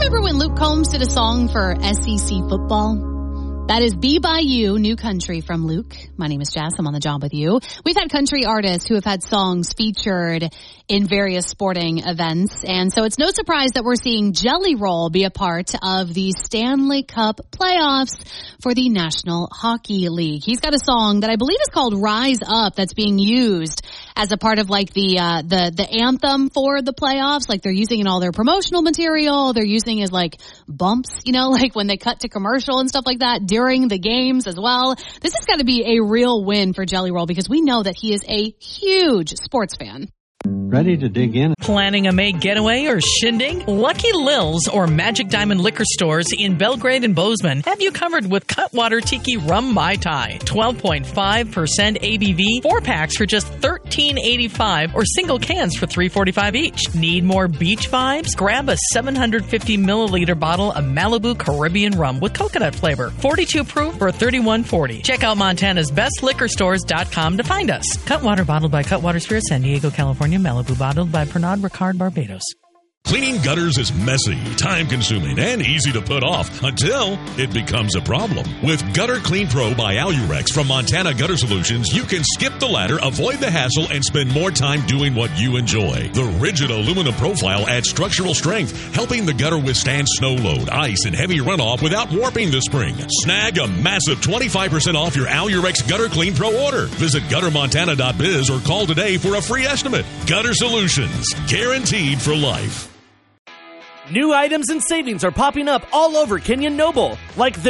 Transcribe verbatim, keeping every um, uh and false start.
remember when Luke Combs did a song for S E C football? That is Be By You, New Country from Luke. My name is Jess. I'm on the job with you. We've had country artists who have had songs featured in various sporting events. And so it's no surprise that we're seeing Jelly Roll be a part of the Stanley Cup playoffs for the National Hockey League. He's got a song that I believe is called Rise Up that's being used as a part of like the, uh, the, the anthem for the playoffs. Like they're using in all their promotional material. They're using as like bumps, you know, like when they cut to commercial and stuff like that during the games as well. This has got to be a real win for Jelly Roll because we know that he is a huge sports fan. Ready to dig in? Planning a May getaway or shindig? Lucky Lil's or Magic Diamond liquor stores in Belgrade and Bozeman have you covered with Cutwater Tiki Rum Mai Tai. twelve point five percent A B V, four packs for just thirteen eighty-five or single cans for three forty-five each. Need more beach vibes? Grab a seven hundred fifty milliliter bottle of Malibu Caribbean rum with coconut flavor. forty-two proof for thirty-one forty. Check out Montana's best liquor stores dot com to find us. Cutwater bottled by Cutwater Spirits, San Diego, California. Malibu bottled by Pernod Ricard, Barbados. Cleaning gutters is messy, time-consuming, and easy to put off until it becomes a problem. With Gutter Clean Pro by Alurex from Montana Gutter Solutions, you can skip the ladder, avoid the hassle, and spend more time doing what you enjoy. The rigid aluminum profile adds structural strength, helping the gutter withstand snow load, ice, and heavy runoff without warping the spring. Snag a massive twenty-five percent off your Alurex Gutter Clean Pro order. Visit gutter montana dot biz or call today for a free estimate. Gutter Solutions, guaranteed for life. New items and savings are popping up all over Kenyon Noble, like the